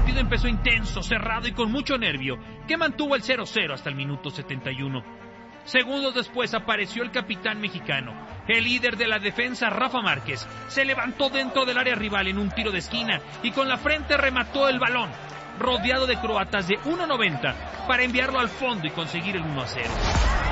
partido empezó intenso, cerrado y con mucho nervio, que mantuvo el 0-0 hasta el minuto 71. Segundos después apareció el capitán mexicano. El líder de la defensa, Rafa Márquez, se levantó dentro del área rival en un tiro de esquina y con la frente remató el balón, rodeado de croatas de 1.90, para enviarlo al fondo y conseguir el 1-0.